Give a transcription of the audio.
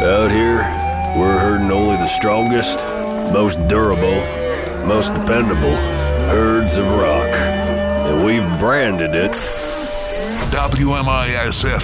Out here, we're herding only the strongest, most durable, most dependable herds of rock. And we've branded it WMISF